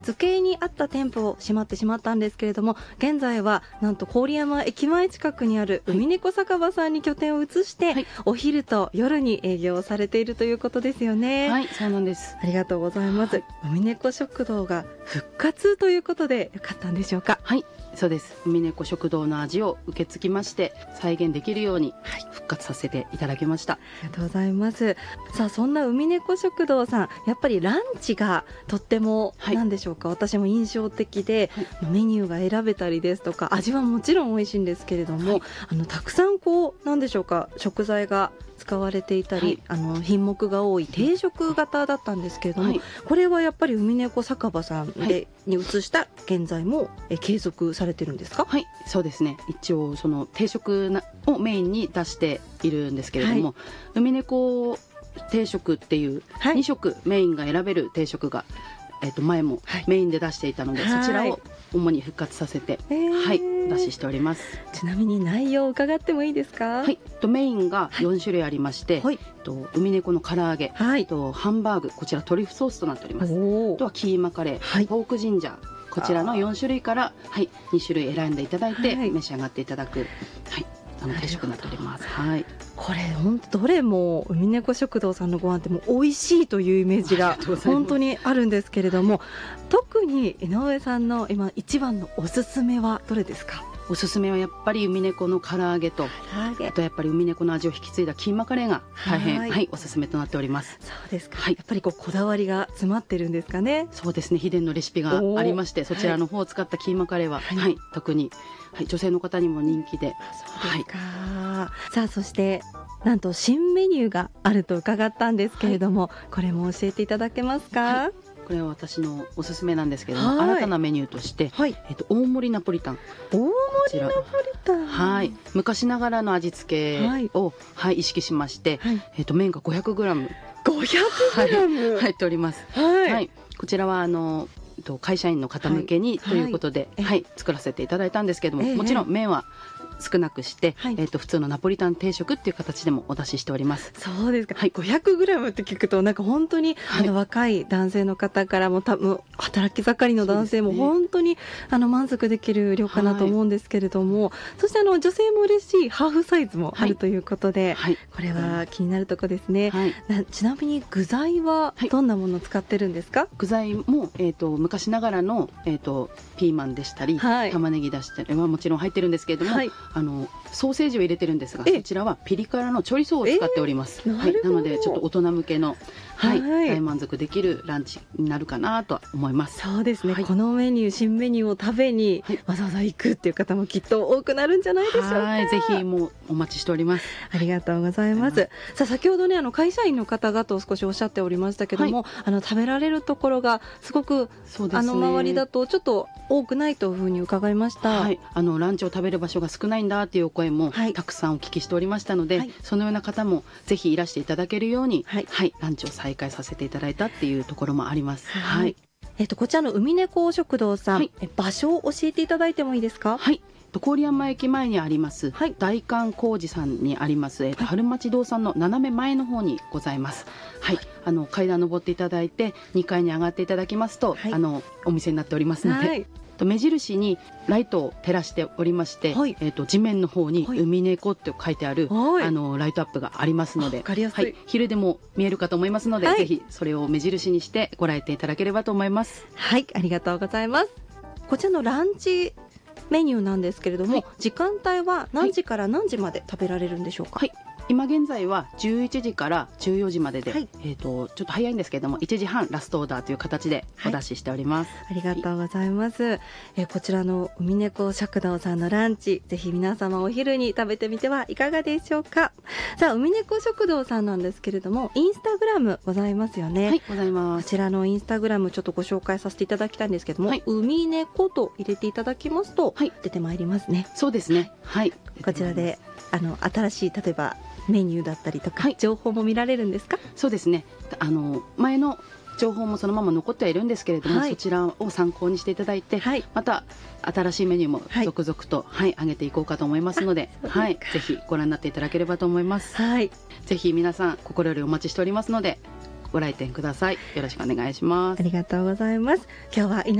図形にあった店舗を閉まってしまったんですけれども、現在はなんと郡山駅前近くにある海猫酒場さんに拠点を移して、はい、お昼と夜に営業されているということですよね。 はい、そうなんです。 ありがとうございます、はい、海猫食堂が復活ということでよかったんでしょうか？ はい、そうです。海猫食堂の味を受け継ぎまして再現できるように復活させていただきました。 ありがとうございます。さあ、そんな海猫食堂さん、やっぱりランチがとっても何でしょうか、私も印象的で、メニューが選べたりですとか、味はもちろん美味しいんですけれども、たくさん何でしょうか、食材が使われていたり、品目が多い定食型だったんですけれども、これはやっぱり海猫酒場さんに移した現在も継続されてるんですか？ はい、そうですね。一応その定食をメインに出しているんですけれども、海猫定食っていう2食メインが選べる定食が、前もメインで出していたので、そちらを主に復活させて、出ししております。 ちなみに内容を伺ってもいいですか？ はい、メインが4種類ありまして、海猫の唐揚げ、ハンバーグ、こちらトリュフソースとなっております。あとはキーマカレー、ポークジンジャー、こちらの4種類から、2種類選んでいただいて、召し上がっていただく、定食になっております。 これ本当どれも海猫食堂さんのご飯ってもう美味しいというイメージが本当にあるんですけれども、特に井上さんの今一番のおすすめはどれですか？ おすすめはやっぱり海猫の唐揚げと、あとやっぱり海猫の味を引き継いだキーマカレーが大変、おすすめとなっております。 そうですか、やっぱりこだわりが詰まってるんですかね？ そうですね、秘伝のレシピがありまして、そちらの方を使ったキーマカレーは、特に、女性の方にも人気で。 そうですか。さあ、そしてなんと新メニューがあると伺ったんですけれども、これも教えていただけますか？ これは私のおすすめなんですけども、新たなメニューとして、大盛りナポリタン。 大盛りナポリタン、 昔ながらの味付けを、意識しまして、麺が 500g 入っております。こちらは会社員の方向けにということで、作らせていただいたんですけども、もちろん麺は少なくして、普通のナポリタン定食っていう形でもお出ししております。 そうですか。500g って聞くとなんか本当に、若い男性の方からも多分働き盛りの男性も本当に、満足できる量かなと思うんですけれども、そして女性も嬉しいハーフサイズもあるということで、これは気になるところですね。ちなみに具材はどんなものを使ってるんですか？ 具材も、昔ながらの、ピーマンでしたり、玉ねぎでしたりはもちろん入ってるんですけれども、ソーセージを入れてるんですが、そちらはピリ辛のチョリソーを使っております。なのでちょっと大人向けの、大満足できるランチになるかなとは思います。 そうですね、このメニュー、新メニューを食べにわざわざ行くっていう方もきっと多くなるんじゃないでしょうか。 ぜひもうお待ちしております。 ありがとうございます。さあ、先ほどね、会社員の方々を少しおっしゃっておりましたけども、食べられるところがすごく、周りだとちょっと多くないというふうに伺いました。 ランチを食べる場所が少ないんだっていうお声もたくさんお聞きしておりましたので、そのような方もぜひいらしていただけるように、ランチを再開させていただいたっていうところもあります。 こちらの海猫食堂さん、場所を教えていただいてもいいですか？ 郡山駅前にあります、大観光寺さんにあります、春町堂さんの斜め前の方にございます。階段登っていただいて2階に上がっていただきますと、お店になっておりますので、目印にライトを照らしておりまして、地面の方に海猫って書いてある、ライトアップがありますので、昼でも見えるかと思いますので、ぜひそれを目印にしてご来店いただければと思います。 ありがとうございます。こちらのランチメニューなんですけれども、時間帯は何時から何時まで食べられるんでしょうか？ 今現在は11時から14時までで、ちょっと早いんですけれども1時半ラストオーダーという形でお出ししております。 ありがとうございます。こちらの海猫食堂さんのランチ、ぜひ皆様お昼に食べてみてはいかがでしょうか。さあ、海猫食堂さんなんですけれども、インスタグラムございますよね。 ございます。 こちらのインスタグラムちょっとご紹介させていただきたいんですけども、海猫と入れていただきますと、出てまいりますね。 そうですね。 こちらで新しい例えばメニューだったりとか、情報も見られるんですか？ そうですね。前の情報もそのまま残ってはいるんですけれども、そちらを参考にしていただいて、また新しいメニューも続々と、上げていこうかと思いますので、ぜひご覧になっていただければと思います。ぜひ皆さん心よりお待ちしておりますので、 ご来店ください。よろしくお願いします。 ありがとうございます。今日は